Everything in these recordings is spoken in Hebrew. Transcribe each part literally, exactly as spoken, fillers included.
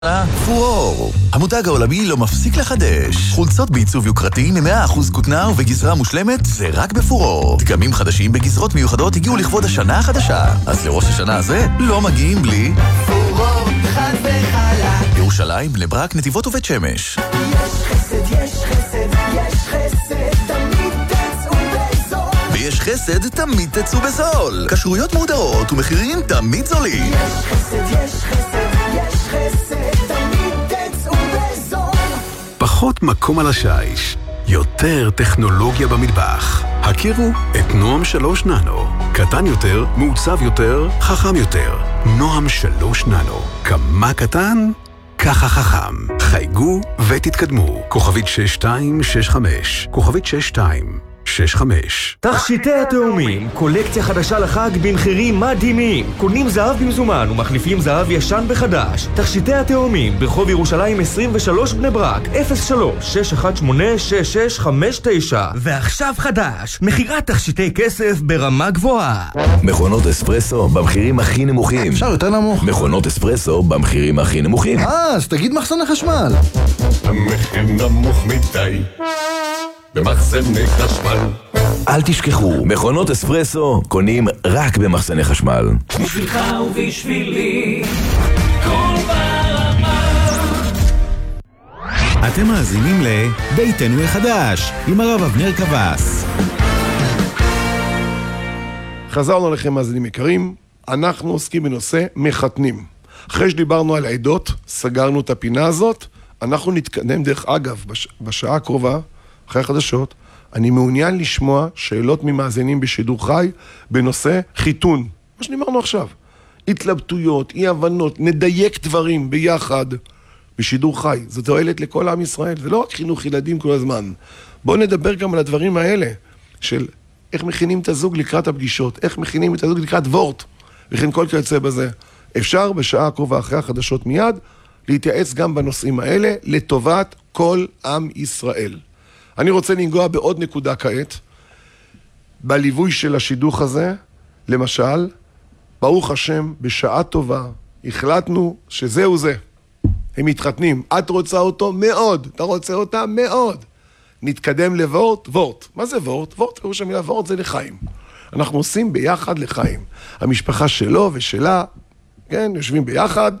פורור, המותג העולמי לא מפסיק לחדש. חולצות בעיצוב יוקרתי מ-מאה אחוז כותנה ובגזרה מושלמת זה רק בפורור. דגמים חדשים בגזרות מיוחדות הגיעו לכבוד השנה החדשה. אז לראש השנה הזה לא מגיעים בלי פורור, חד וחלק. ירושלים, בני ברק, נתיבות ובית שמש. יש חסד, יש חסד, יש חסד, תמיד תצאו בזול. ויש חסד, תמיד תצאו בזול. כשרויות מודרות ומחירים תמיד זולים. יש חסד, יש חסד, יש חסד, תמיד תצאו בזול. פחות מקום על השיש, יותר טכנולוגיה במטבח. הכירו את נועם שלוש ננו. קטן יותר, מעוצב יותר, חכם יותר. נועם שלוש ננו. כמה קטן? ככה חכם. חייגו ותתקדמו. כוכבית שש שתיים שש חמש. כוכבית שש שתיים שש חמש. תכשיטי התאומים, קולקציה חדשה לחג במחירים מדהימים. קונים זהב במזומן ומחליפים זהב ישן בחדש. תכשיטי התאומים, ברחוב ירושלים עשרים ושלוש בני ברק, אפס שלוש שש אחת שמונה שש שש חמש תשע. ועכשיו חדש, מחירת תכשיטי כסף ברמה גבוהה. מכונות אספרסו במחירים הכי נמוכים. אפשר יותר נמוך. מכונות אספרסו במחירים הכי נמוכים. אה, אז תגיד מחסן החשמל. המחיר נמוך מדי במחסני חשמל. אל תשכחו, מכונות אספרסו קונים רק במחסני חשמל. בשבילך ובשבילי כל ברמה. אתם מאזינים לביתנו החדש עם הרב אבנר קבס. חזרנו לכם מאזינים יקרים, אנחנו עוסקים בנושא מחתנים. אחרי שדיברנו על העדות, סגרנו את הפינה הזאת, אנחנו נתקדם. דרך אגב, בש... בשעה הקרובה, אחרי החדשות, אני מעוניין לשמוע שאלות ממאזינים בשידור חי בנושא חיתון. מה שדיברנו עכשיו. התלבטויות, אי הבנות, נדייק דברים ביחד בשידור חי. זו תועלת לכל עם ישראל. זה לא רק חינוך ילדים כל הזמן. בואו נדבר גם על הדברים האלה של איך מכינים את הזוג לקראת הפגישות, איך מכינים את הזוג לקראת וורט, וכן כל כיוצא בזה. אפשר בשעה הקרובה אחרי החדשות מיד להתייעץ גם בנושאים האלה לטובת כל עם ישראל. אני רוצה לנגוע בעוד נקודה כעת, בליווי של השידוך הזה, למשל, ברוך השם, בשעה טובה, החלטנו שזהו זה. הם מתחתנים, את רוצה אותו? מאוד. אתה רוצה אותה? מאוד. נתקדם לוורט? וורט. מה זה וורט? וורט, פירוש המילה וורט זה לחיים. אנחנו עושים ביחד לחיים. המשפחה שלו ושלה, כן, יושבים ביחד,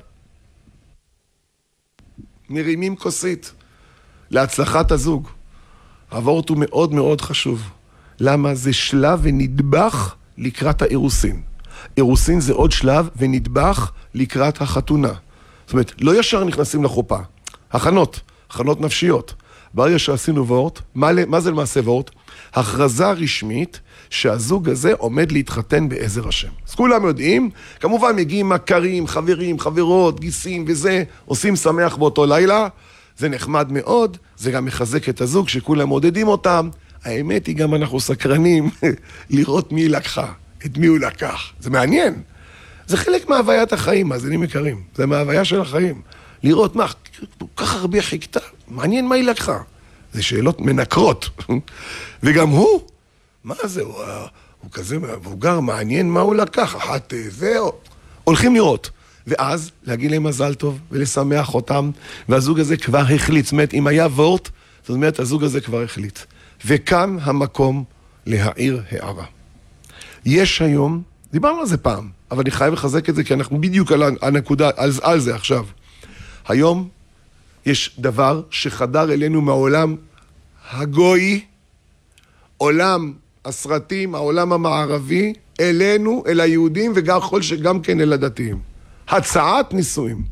מרימים כוסית להצלחת הזוג. הוורט הוא מאוד מאוד חשוב. למה? זה שלב ונדבך לקראת האירוסין. אירוסין זה עוד שלב ונדבך לקראת החתונה. זאת אומרת, לא ישר נכנסים לחופה. הכנות, הכנות נפשיות. ברגע שעשינו וורט, מה, מה זה למעשה וורט? הכרזה רשמית שהזוג הזה עומד להתחתן בעזר השם. אז כולם יודעים, כמובן מגיעים מכרים, חברים, חברות, גיסים וזה, עושים שמח באותו לילה, זה נחמד מאוד, זה גם מחזק את הזוג שכולם מודדים אותם. האמת היא גם אנחנו סקרנים לראות מי לקחה, את מי הוא לקח. זה מעניין. זה חלק מהוויית החיים, אז אני מכירים. זה מהוויה של החיים. לראות מה, כל כך הרבה חיכתה, מעניין מה היא לקחה. זה שאלות מנקרות. וגם הוא, מה זה, הוא, הוא כזה מבוגר, מעניין מה הוא לקח. אחת, זהו. הולכים לראות. ואז להגיד להם מזל טוב ולשמח אותם, והזוג הזה כבר החליט. זאת אומרת, אם היה וורט, זאת אומרת, הזוג הזה כבר החליט. וכאן המקום להעיר הערה. יש היום, דיברנו על זה פעם, אבל אני חייב לחזק את זה, כי אנחנו בדיוק על הנקודה, על, על זה עכשיו. היום יש דבר שחדר אלינו מהעולם הגוי, עולם הסרטים, העולם המערבי, אלינו, אל היהודים, וגם שגם כן אל הדתיים. הצעת נישואים.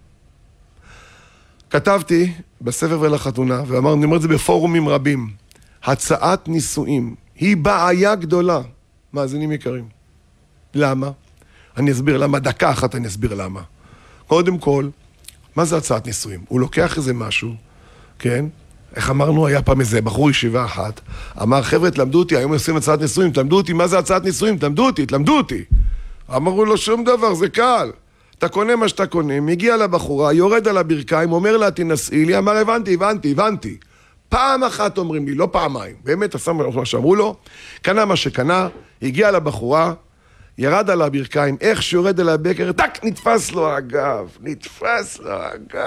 כתבתי בספר ולחתונה, ואמרנו, אני אומר את זה בפורומים רבים, הצעת נישואים היא בעיה גדולה, מאזינים יקרים. למה? אני אסביר למה, דקה אחת אני אסביר למה. קודם כל, מה זה הצעת נישואים? הוא לוקח איזה משהו, כן? איך אמרנו, היה פעם איזה בחור ישיבה אחת, אמר, חבר'ה, תלמדו אותי, היום עושים הצעת נישואים, תלמדו אותי, מה זה הצעת נישואים? תלמדו אותי, תלמדו אותי. אמרו לו, שום דבר, זה קל. אתה קונה מה שאתה קונה, מגיע לבחורה, יורד על הברכיים, אומר לה, תנסי לי, אמר, הבנתי, הבנתי, הבנתי. פעם אחת אומרים לי, לא פעמיים. באמת, עשה מה שאמרו לו, קנה מה שקנה, הגיע לבחורה, ירד על הברכיים, איך שיורד על הבקר, טק, נתפס לו הגב, נתפס לו הגב.